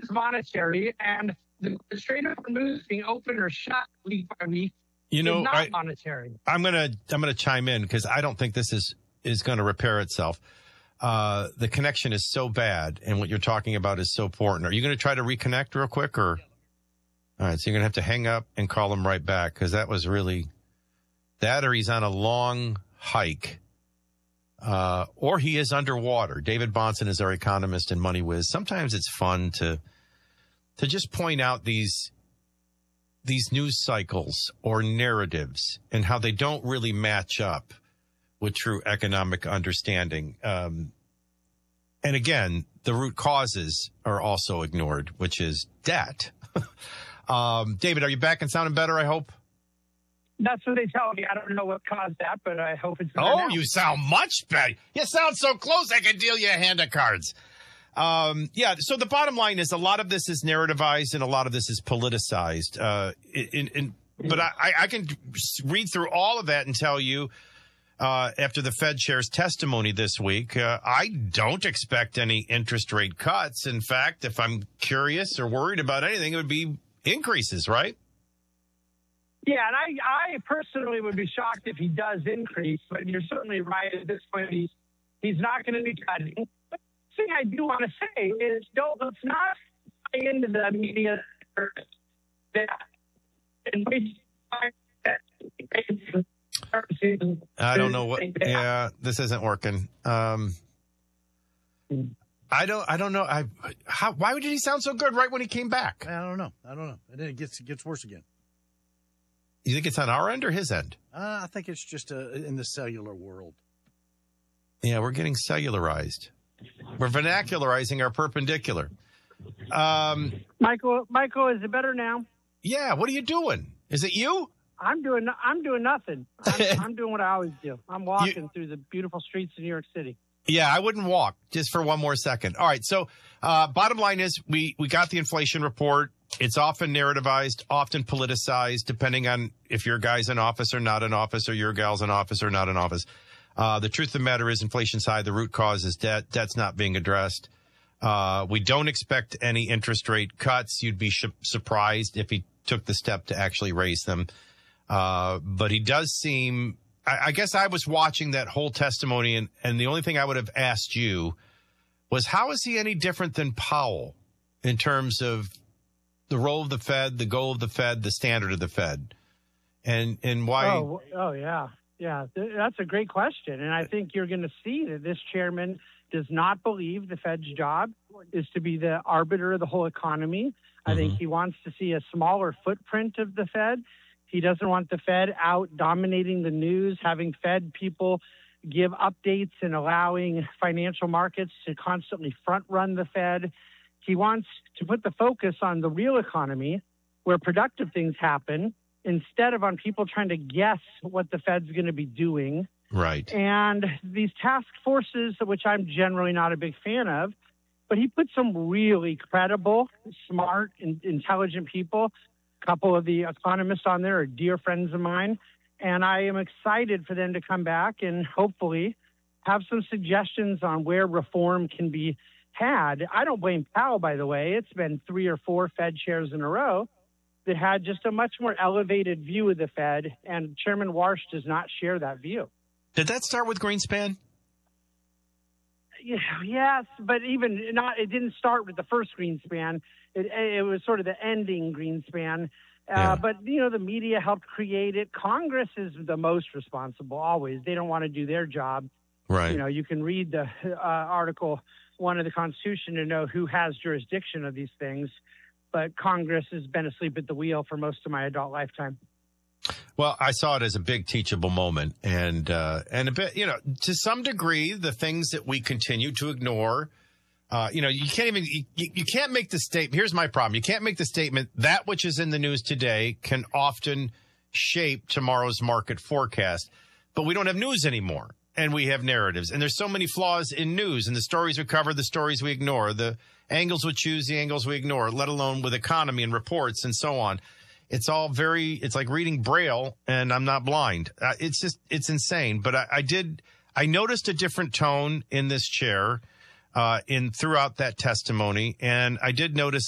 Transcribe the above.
monetary, and the Strait of Hormuz being open or shut week by week is not monetary. I'm gonna chime in because I don't think this is going to repair itself. The connection is so bad, and what you're talking about is so important. Are you going to try to reconnect real quick, or? All right, so you're going to have to hang up and call him right back because that was really that, or he's on a long hike, or he is underwater. David Bahnsen is our economist in MoneyWiz. Sometimes it's fun to just point out these news cycles or narratives and how they don't really match up with true economic understanding. And again, the root causes are also ignored, which is debt. David, are you back and sounding better, I hope? That's what they tell me. I don't know what caused that, but I hope it's better now. You sound much better. You sound so close I could deal you a hand of cards. So the bottom line is a lot of this is narrativized and a lot of this is politicized. But I can read through all of that and tell you, after the Fed chair's testimony this week, I don't expect any interest rate cuts. In fact, if I'm curious or worried about anything, it would be increases, right? Yeah, and I personally would be shocked if he does increase, but you're certainly right at this point. He's not going to be cutting. But the thing I do want to say is, let's not buy into the media that I don't know what. Yeah, this isn't working. I don't know. Why did he sound so good right when he came back? I don't know. And then it gets worse again. You think it's on our end or his end? I think it's just in the cellular world. Yeah, we're getting cellularized. We're vernacularizing our perpendicular. Michael, is it better now? Yeah. What are you doing? Is it you? I'm doing nothing. I'm doing what I always do. I'm walking through the beautiful streets of New York City. Yeah, I wouldn't walk just for one more second. All right. So bottom line is we got the inflation report. It's often narrativized, often politicized, depending on if your guy's in office or not in office, or your gal's in office or not in office. The truth of the matter is inflation's high. The root cause is debt. Debt's not being addressed. We don't expect any interest rate cuts. You'd be surprised if he took the step to actually raise them. But he does seem, I guess I was watching that whole testimony, and the only thing I would have asked you was, how is he any different than Powell in terms of the role of the Fed, the goal of the Fed, the standard of the Fed, and why? Oh, yeah. Yeah, that's a great question. And I think you're going to see that this chairman does not believe the Fed's job is to be the arbiter of the whole economy. I think he wants to see a smaller footprint of the Fed. He doesn't want the Fed out dominating the news, having Fed people give updates and allowing financial markets to constantly front run the Fed. He wants to put the focus on the real economy where productive things happen instead of on people trying to guess what the Fed's going to be doing. Right. And these task forces, which I'm generally not a big fan of, but he put some really credible, smart, and intelligent people. A couple of the economists on there are dear friends of mine, and I am excited for them to come back and hopefully have some suggestions on where reform can be had. I don't blame Powell, by the way. It's been 3 or 4 Fed chairs in a row that had just a much more elevated view of the Fed, and Chairman Warsh does not share that view. Did that start with Greenspan? Yes, but even not. It didn't start with the first Greenspan. It was sort of the ending Greenspan. But, the media helped create it. Congress is the most responsible, always. They don't want to do their job. Right. You can read the Article 1 of the Constitution to know who has jurisdiction of these things. But Congress has been asleep at the wheel for most of my adult lifetime. Well, I saw it as a big teachable moment, and a bit, to some degree, the things that we continue to ignore. You can't make the statement. Here's my problem. You can't make the statement that which is in the news today can often shape tomorrow's market forecast. But we don't have news anymore, and we have narratives, and there's so many flaws in news, and the stories we cover, the stories we ignore, the angles we choose, the angles we ignore, let alone with economy and reports and so on. It's like reading Braille, and I'm not blind. It's insane. But I noticed a different tone in this chair, throughout that testimony. And I did notice